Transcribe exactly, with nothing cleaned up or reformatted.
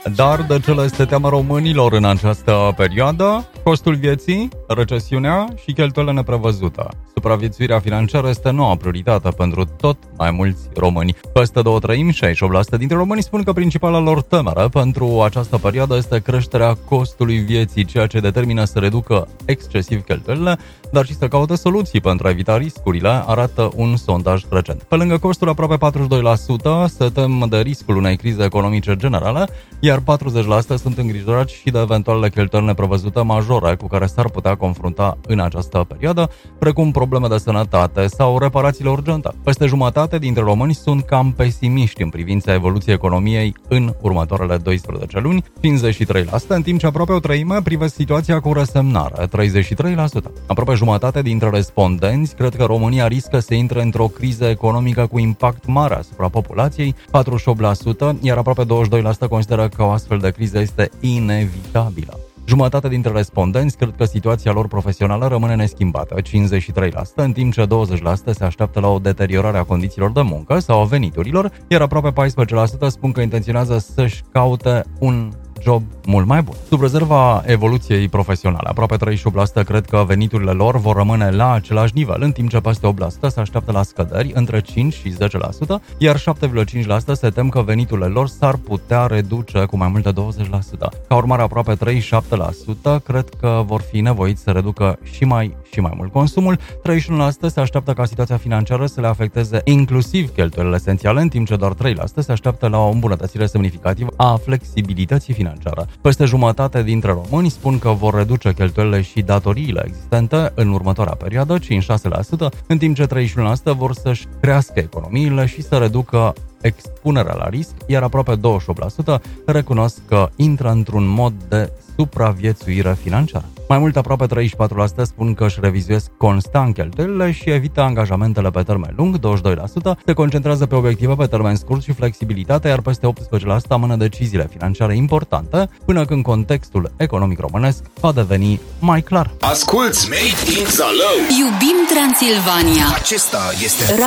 Dar de ce le este teamă românilor în această perioadă? Costul vieții, recesiunea și cheltuielile neprevăzute. Supraviețuirea financiară este noua prioritate pentru tot mai mulți români. Peste două treimi, șaizeci și opt la sută dintre români spun că principala lor temere pentru această perioadă este creșterea costului vieții, ceea ce determină să reducă excesiv cheltuielile, dar și să caute soluții pentru a evita riscurile, arată un sondaj recent. Pe lângă costuri, aproape patruzeci și doi la sută se tem de riscul unei crize economice generale, iar patruzeci la sută sunt îngrijorați și de eventualele cheltuieli neprevăzute majore cu care s-ar putea confrunta în această perioadă, precum probleme de sănătate sau reparațiile urgente. Peste jumătate dintre români sunt cam pesimiști în privința evoluției economiei în următoarele doisprezece luni, cincizeci și trei la sută, în timp ce aproape o treime privesc situația cu resemnare, treizeci și trei la sută. Aproape jumătate dintre respondenți cred că România riscă să intre într-o criză economică cu impact mare asupra populației, patruzeci și opt la sută, iar aproape douăzeci și doi la sută consideră că o astfel de criză este inevitabilă. Jumătate dintre respondenți cred că situația lor profesională rămâne neschimbată, cincizeci și trei la sută, în timp ce douăzeci la sută se așteaptă la o deteriorare a condițiilor de muncă sau a veniturilor, iar aproape paisprezece la sută spun că intenționează să-și caute un job mult mai bun. Sub rezerva evoluției profesionale, aproape treizeci și opt la sută cred că veniturile lor vor rămâne la același nivel, în timp ce peste opt la sută se așteaptă la scăderi între cinci și zece la sută, iar șapte virgulă cinci la sută se tem că veniturile lor s-ar putea reduce cu mai mult de douăzeci la sută. Ca urmare, aproape treizeci și șapte la sută cred că vor fi nevoiți să reducă și mai și mai mult consumul, treizeci și unu la sută se așteaptă ca situația financiară să le afecteze inclusiv cheltuielile esențiale, în timp ce doar trei la sută se așteaptă la o îmbunătățire semnificativă a flexibilității financiare. Peste jumătate dintre români spun că vor reduce cheltuielile și datoriile existente în următoarea perioadă, cincizeci și șase la sută, în timp ce treizeci și unu la sută vor să-și crească economiile și să reducă expunerea la risc, iar aproape douăzeci și opt la sută recunosc că intră într-un mod de supraviețuire financiară. Mai mult, aproape treizeci și patru la sută spun că își revizuiesc constant cheltuielile și evită angajamentele pe termen lung, douăzeci și doi la sută se concentrează pe obiective pe termen scurt și flexibilitate, iar peste optsprezece la sută amână deciziile financiare importante, până când contextul economic românesc va deveni mai clar. Asculți Made in Zalău! Iubim Transilvania! Acesta este